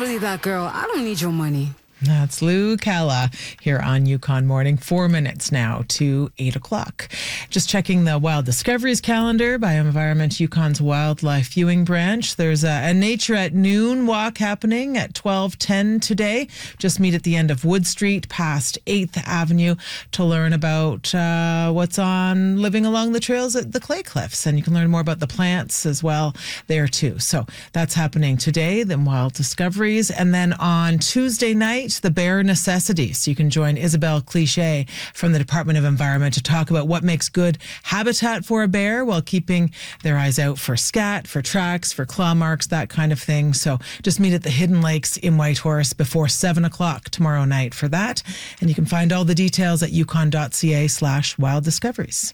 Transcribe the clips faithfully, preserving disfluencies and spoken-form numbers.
really that girl. I don't need your money. That's Lou Calla here on Yukon Morning. Four minutes now to eight o'clock. Just checking the Wild Discoveries calendar by Environment Yukon's Wildlife Viewing Branch. There's a, a Nature at Noon walk happening at twelve ten today. Just meet at the end of Wood Street past eighth Avenue to learn about uh, what's on living along the trails at the Clay Cliffs. And you can learn more about the plants as well there too. So that's happening today, then Wild Discoveries. And then on Tuesday night, the Bear Necessities. You can join Isabelle Cliche from the Department of Environment to talk about what makes good habitat for a bear while keeping their eyes out for scat, for tracks, for claw marks, that kind of thing. So just meet at the Hidden Lakes in Whitehorse before seven o'clock tomorrow night for that. And you can find all the details at yukon.ca slash wild discoveries.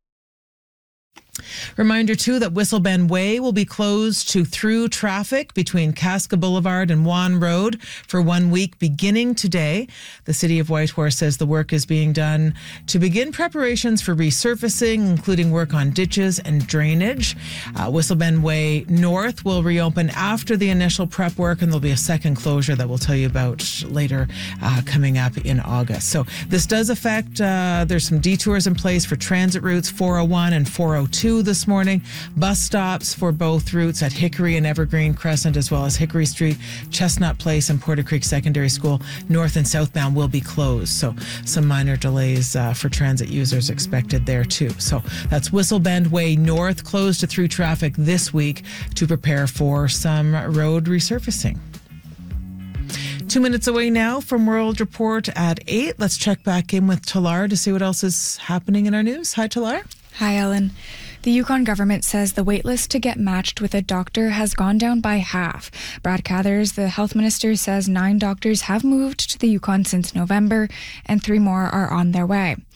Reminder, too, that Whistle Bend Way will be closed to through traffic between Casca Boulevard and Wan Road for one week beginning today. The City of Whitehorse says the work is being done to begin preparations for resurfacing, including work on ditches and drainage. Uh, Whistle Bend Way North will reopen after the initial prep work, and there'll be a second closure that we'll tell you about later uh, coming up in August. So this does affect, uh, there's some detours in place for transit routes four oh one and four oh two this morning. Bus stops for both routes at Hickory and Evergreen Crescent, as well as Hickory Street, Chestnut Place, and Porter Creek Secondary School, north and southbound, will be closed. So some minor delays uh, for transit users expected there too. So that's Whistle Bend Way North closed to through traffic this week to prepare for some road resurfacing. Two minutes away now from World Report at eight. Let's check back in with Talar to see what else is happening in our news. Hi, Talar. Hi, Ellen. The Yukon government says the waitlist to get matched with a doctor has gone down by half. Brad Cathers, the health minister, says nine doctors have moved to the Yukon since November and three more are on their way.